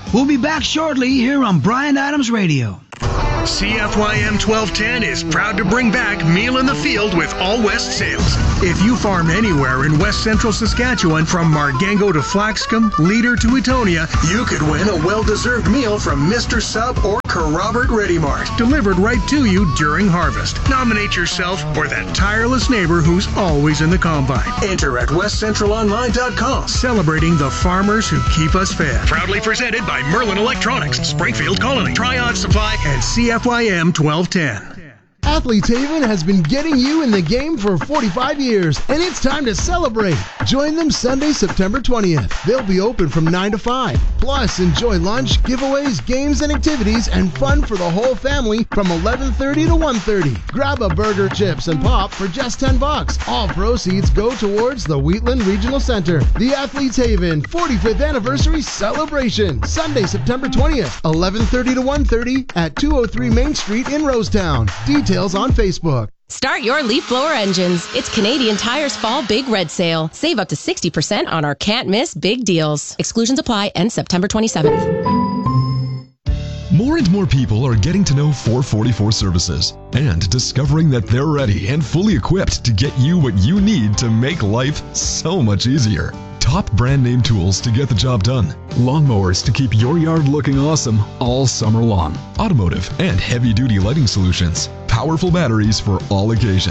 We'll be back shortly here on Bryan Adams Radio. CFYM 1210 is proud to bring back Meal in the Field with All West Sales. If you farm anywhere in West Central Saskatchewan, from Margango to Flaxcombe, Leader to Etonia, you could win a well-deserved meal from Mr. Sub or Robert Ready Mart, delivered right to you during harvest. Nominate yourself or that tireless neighbor who's always in the combine. Enter at westcentralonline.com, celebrating the farmers who keep us fed. Proudly presented by Merlin Electronics, Springfield Colony, Trion Supply, and CFYM 1210. Athletes Haven has been getting you in the game for 45 years, and it's time to celebrate. Join them Sunday, September 20th. They'll be open from 9 to 5. Plus, enjoy lunch, giveaways, games, and activities, and fun for the whole family from 11:30 to 1:30. Grab a burger, chips, and pop for just $10. All proceeds go towards the Wheatland Regional Center. The Athletes Haven 45th Anniversary Celebration. Sunday, September 20th, 11:30 to 1:30 at 203 Main Street in Rosetown. Details on Facebook. Start your leaf blower engines. It's Canadian Tire's Fall Big Red Sale. Save up to 60% on our can't miss big deals. Exclusions apply. End September 27th. More and more people are getting to know 444 Services and discovering that they're ready and fully equipped to get you what you need to make life so much easier. Top brand name tools to get the job done. Lawnmowers to keep your yard looking awesome all summer long. Automotive and heavy duty lighting solutions. Powerful batteries for all occasions.